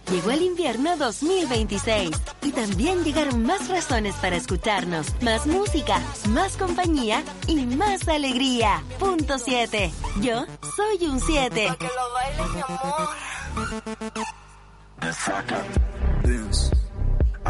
Llegó el invierno 2026 y también llegaron más razones para escucharnos, más música, más compañía y más alegría. Punto 7. Yo soy un 7. Pa' que lo bailes, mi amor.